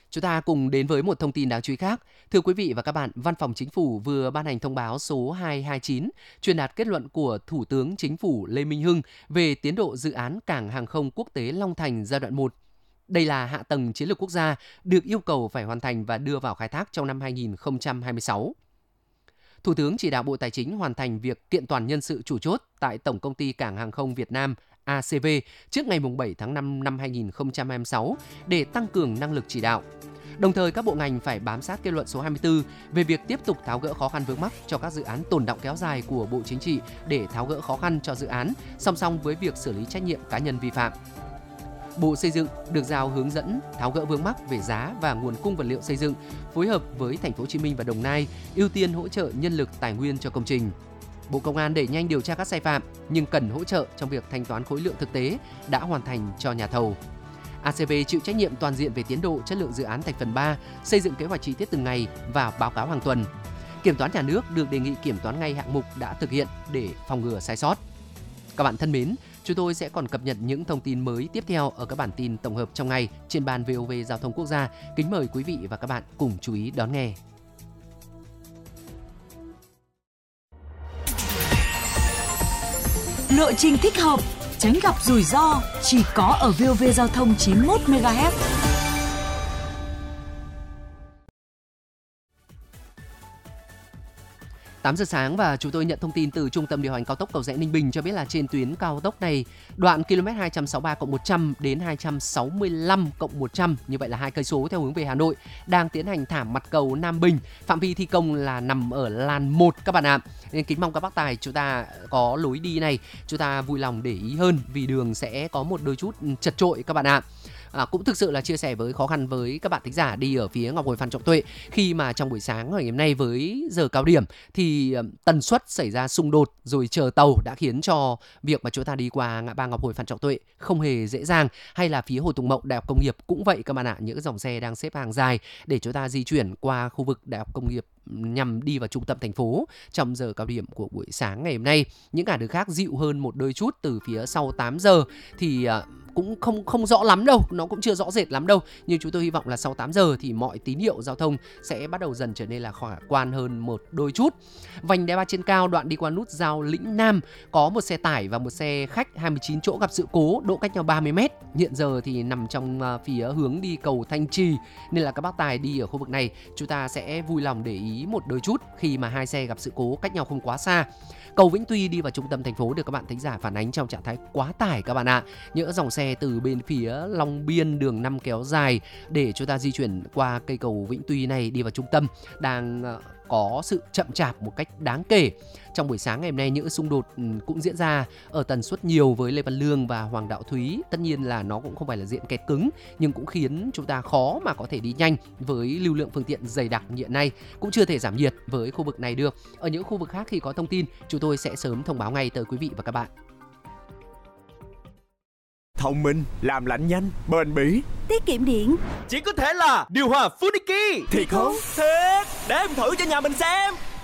Chúng ta cùng đến với một thông tin đáng chú ý khác. Thưa quý vị và các bạn, Văn phòng Chính phủ vừa ban hành thông báo số 229 truyền đạt kết luận của Thủ tướng Chính phủ Lê Minh Hưng về tiến độ dự án Cảng hàng không quốc tế Long Thành giai đoạn 1. Đây là hạ tầng chiến lược quốc gia được yêu cầu phải hoàn thành và đưa vào khai thác trong năm 2026. Thủ tướng chỉ đạo Bộ Tài chính hoàn thành việc kiện toàn nhân sự chủ chốt tại Tổng công ty Cảng hàng không Việt Nam ACV trước ngày 7 tháng 5 năm 2026 để tăng cường năng lực chỉ đạo. Đồng thời, các bộ ngành phải bám sát kết luận số 24 về việc tiếp tục tháo gỡ khó khăn vướng mắc cho các dự án tồn đọng kéo dài của Bộ Chính trị để tháo gỡ khó khăn cho dự án, song song với việc xử lý trách nhiệm cá nhân vi phạm. Bộ Xây dựng được giao hướng dẫn tháo gỡ vướng mắc về giá và nguồn cung vật liệu xây dựng, phối hợp với Thành phố Hồ Chí Minh và Đồng Nai ưu tiên hỗ trợ nhân lực tài nguyên cho công trình. Bộ Công an đẩy nhanh điều tra các sai phạm nhưng cần hỗ trợ trong việc thanh toán khối lượng thực tế đã hoàn thành cho nhà thầu. ACV chịu trách nhiệm toàn diện về tiến độ chất lượng dự án thành phần 3, xây dựng kế hoạch chi tiết từng ngày và báo cáo hàng tuần. Kiểm toán nhà nước được đề nghị kiểm toán ngay hạng mục đã thực hiện để phòng ngừa sai sót. Các bạn thân mến, chúng tôi sẽ còn cập nhật những thông tin mới tiếp theo ở các bản tin tổng hợp trong ngày trên ban VOV Giao thông Quốc gia. Kính mời quý vị và các bạn cùng chú ý đón nghe. Lộ trình thích hợp, tránh gặp rủi ro chỉ có ở VOV Giao thông 91 MHz. Tám giờ sáng và chúng tôi nhận thông tin từ Trung tâm điều hành cao tốc Cầu Giẽ Ninh Bình cho biết là trên tuyến cao tốc này, đoạn km 263+100 đến 265+100, như vậy là 2 cây số theo hướng về Hà Nội, đang tiến hành thảm mặt cầu Nam Bình. Phạm vi thi công là nằm ở làn 1 các bạn ạ. Nên kính mong các bác tài chúng ta có lối đi này, chúng ta vui lòng để ý hơn vì đường sẽ có một đôi chút chật chội các bạn ạ. Cũng thực sự là chia sẻ với khó khăn với các bạn thính giả đi ở phía Ngọc Hồi Phan Trọng Tuệ khi mà trong buổi sáng ngày hôm nay với giờ cao điểm thì tần suất xảy ra xung đột rồi chờ tàu đã khiến cho việc mà chúng ta đi qua ngã ba Ngọc Hồi Phan Trọng Tuệ không hề dễ dàng, hay là phía Hồ Tùng Mậu Đại học Công nghiệp cũng vậy các bạn ạ. Những dòng xe đang xếp hàng dài để chúng ta di chuyển qua khu vực Đại học Công nghiệp nhằm đi vào trung tâm thành phố trong giờ cao điểm của buổi sáng ngày hôm nay. Những ngã đường khác dịu hơn một đôi chút từ phía sau 8 giờ thì cũng không rõ lắm đâu, nó cũng chưa rõ rệt lắm đâu, nhưng chúng tôi hy vọng là sau 8 giờ thì mọi tín hiệu giao thông sẽ bắt đầu dần trở nên là khả quan hơn một đôi chút. Vành đai 3 trên cao đoạn đi qua nút giao Lĩnh Nam có một xe tải và một xe khách 29 chỗ gặp sự cố, độ cách nhau 30 m. Hiện giờ thì nằm trong phía hướng đi cầu Thanh Trì, nên là các bác tài đi ở khu vực này chúng ta sẽ vui lòng để ý một đôi chút khi mà hai xe gặp sự cố cách nhau không quá xa. Cầu Vĩnh Tuy đi vào trung tâm thành phố được các bạn thính giả phản ánh trong trạng thái quá tải các bạn ạ. Những dòng xe từ bên phía Long Biên đường 5 kéo dài để chúng ta di chuyển qua cây cầu Vĩnh Tuy này đi vào trung tâm đang có sự chậm chạp một cách đáng kể. Trong buổi sáng ngày hôm nay những xung đột cũng diễn ra ở tần suất nhiều với Lê Văn Lương và Hoàng Đạo Thúy. Tất nhiên là nó cũng không phải là diện kẹt cứng nhưng cũng khiến chúng ta khó mà có thể đi nhanh với lưu lượng phương tiện dày đặc hiện nay, cũng chưa thể giảm nhiệt với khu vực này được. Ở những khu vực khác khi có thông tin chúng tôi sẽ sớm thông báo ngay tới quý vị và các bạn. Thông minh, làm lạnh nhanh, bền bỉ, Tiết kiệm điện chỉ có thể là điều hòa Funiki. thiệt không? Thiệt, để em thử cho nhà mình xem.